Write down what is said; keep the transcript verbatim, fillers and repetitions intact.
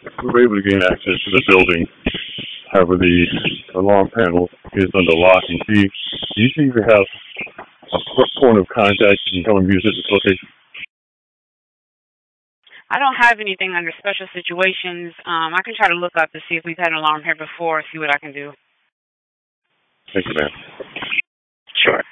we were able to gain access to the building. However, the alarm panel is under lock and key. Do you think we have a point of contact you can come and visit this location? I don't have anything under special situations. Um, I can try to look up to see if we've had an alarm here before, see what I can do. Thank you, ma'am. Sure.